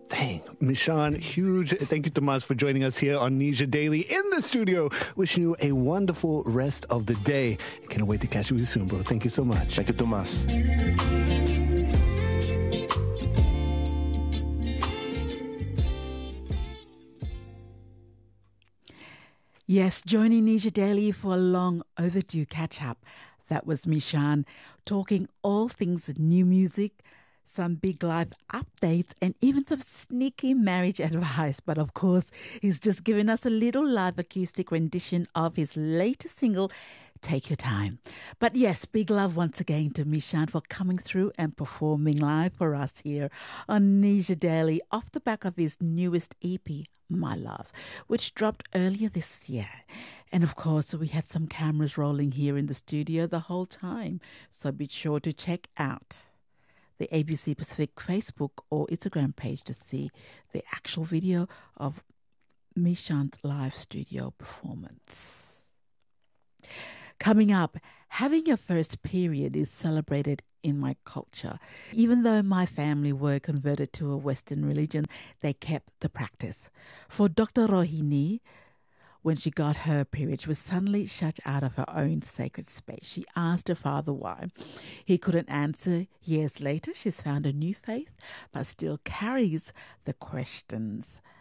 Dang, Mishan, huge thank you, Tomas, for joining us here on Nisha Daily in the studio. Wishing you a wonderful rest of the day. Can't wait to catch you soon, bro. Thank you so much. Thank you, Tomas. Yes, joining Nisha Daily for a long overdue catch-up. That was Mishan talking all things new music, some big life updates, and even some sneaky marriage advice. But of course, he's just given us a little live acoustic rendition of his latest single, Take Your Time. But yes, big love once again to Mishan for coming through and performing live for us here on Nisha Daily off the back of his newest EP, My Love, which dropped earlier this year. And of course, we had some cameras rolling here in the studio the whole time. So be sure to check out the ABC Pacific Facebook or Instagram page to see the actual video of Mishan's live studio performance. Coming up, having your first period is celebrated in my culture. Even though my family were converted to a Western religion, they kept the practice. For Dr. Rohini, when she got her period, she was suddenly shut out of her own sacred space. She asked her father why. He couldn't answer. Years later, she's found a new faith, but still carries the questions